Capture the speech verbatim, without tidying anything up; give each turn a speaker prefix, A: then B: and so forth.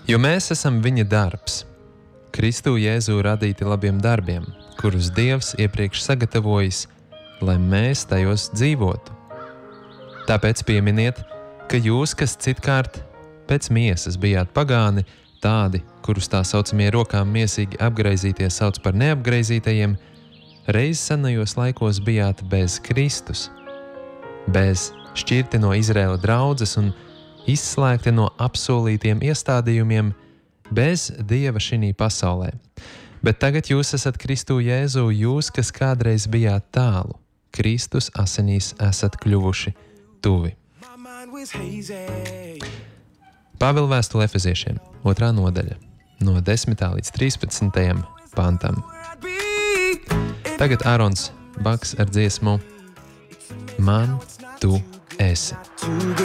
A: Jo mēs esam viņa darbs, Kristu Jēzu radīti labiem darbiem, kurus Dievs iepriekš sagatavojis, lai mēs tajos dzīvotu. Tāpēc pieminiet, ka jūs, kas citkārt pēc miesas bijāt pagāni, tādi, kurus tā saucamie rokām miesīgi apgraizītie sauc par neapgraizītajiem, reiz senajos laikos bijāt bez Kristus, bez šķirti no Izraēla draudzes un izslēgti no apsolītiem iestādījumiem, bez Dieva šinī pasaulē. Bet tagad jūs esat Kristu Jēzu, jūs, kas kādreiz bijāt tālu, Kristus asinīs esat kļuvuši tuvi. Pāvila vēstule Efeziešiem, otrā nodaļa, no desmitā līdz trīspadsmitajam pantam. Tagad Ārons Baks ar dziesmu Man tu esi.